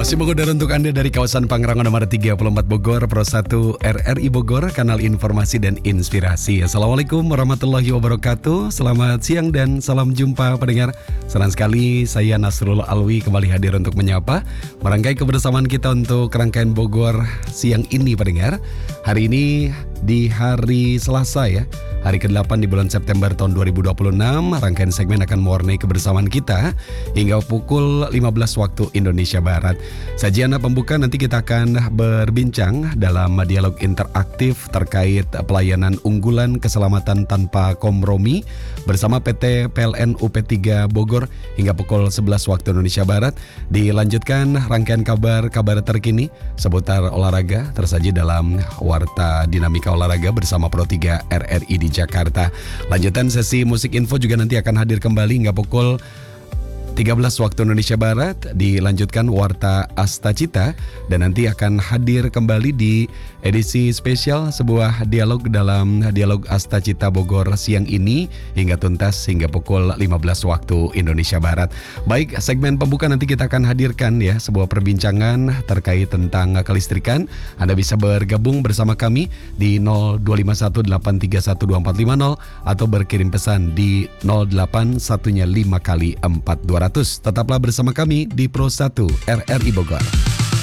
Masih mengudara untuk Anda dari kawasan Pangrango nomor 34 Bogor, Pro 1 RRI Bogor, kanal informasi dan inspirasi. Assalamualaikum warahmatullahi wabarakatuh. Selamat siang dan salam jumpa pendengar. Senang sekali saya Nasrul Alwi kembali hadir untuk menyapa, merangkai kebersamaan kita untuk rangkaian Bogor siang ini pendengar. Hari ini di hari Selasa ya, hari ke-8 di bulan September tahun 2026. Rangkaian segmen akan mewarnai kebersamaan kita hingga pukul 15 waktu Indonesia Barat. Sajian pembuka nanti kita akan berbincang dalam dialog interaktif terkait pelayanan unggulan keselamatan tanpa kompromi bersama PT PLN UP3 Bogor hingga pukul 11 waktu Indonesia Barat. Dilanjutkan rangkaian kabar terkini seputar olahraga tersaji dalam Warta Dinamika Olahraga bersama Pro 3 RRI di Jakarta. Lanjutan sesi musik info juga nanti akan hadir kembali hingga pukul 13 waktu Indonesia Barat. Dilanjutkan Warta Astacita dan nanti akan hadir kembali di edisi spesial sebuah dialog dalam dialog Astacita Bogor siang ini hingga tuntas hingga pukul 15 waktu Indonesia Barat. Baik, segmen pembuka nanti kita akan hadirkan ya sebuah perbincangan terkait tentang kelistrikan. Anda bisa bergabung bersama kami di 0251831250 atau berkirim pesan di 08 1-nya 5 kali 4200. Tetaplah bersama kami di Pro 1 RRI Bogor.